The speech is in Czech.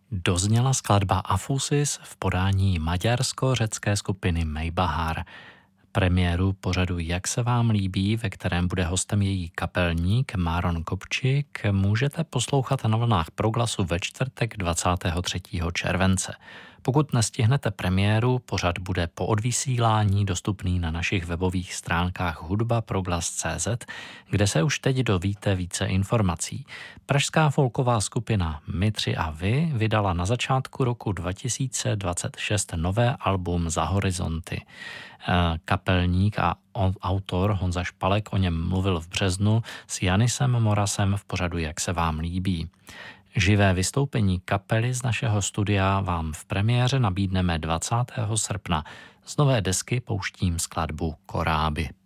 Dozněla skladba Afusis v podání maďarsko-řecké skupiny Maybahar. Premiéru pořadu Jak se vám líbí, ve kterém bude hostem její kapelník Máron Kopčik, můžete poslouchat na vlnách Proglasu ve čtvrtek 23. července. Pokud nestihnete premiéru, pořad bude po odvysílání dostupný na našich webových stránkách hudbaproglas.cz, kde se už teď dovíte více informací. Pražská folková skupina My tři a vy vydala na začátku roku 2026 nové album Za horizonty. Kapelník a autor Honza Špalek o něm mluvil v březnu s Janisem Morasem v pořadu Jak se vám líbí. Živé vystoupení kapely z našeho studia vám v premiéře nabídneme 20. srpna. Z nové desky pouštím skladbu Koráby.